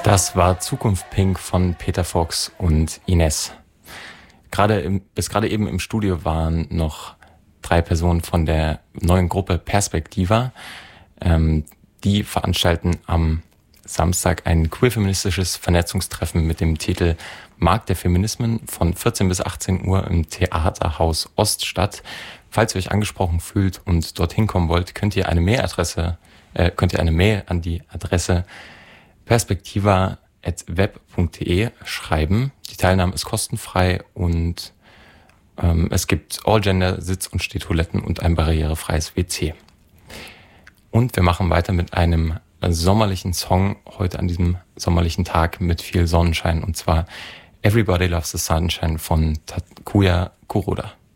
Das war Zukunft Pink von Peter Fox und Ines. Bis gerade eben im Studio waren noch 3 Personen von der neuen Gruppe Perspektiva. Die veranstalten am Samstag ein queer-feministisches Vernetzungstreffen mit dem Titel Markt der Feminismen von 14 bis 18 Uhr im Theaterhaus Ost statt. Falls ihr euch angesprochen fühlt und dorthin kommen wollt, könnt ihr eine Mail an die Adresse perspektiva@web.de schreiben. Die Teilnahme ist kostenfrei und es gibt All-Gender Sitz- und Stehtoiletten und ein barrierefreies WC. Und wir machen weiter mit einem sommerlichen Song heute an diesem sommerlichen Tag mit viel Sonnenschein, und zwar Everybody Loves the Sunshine von Takuya Kuroda.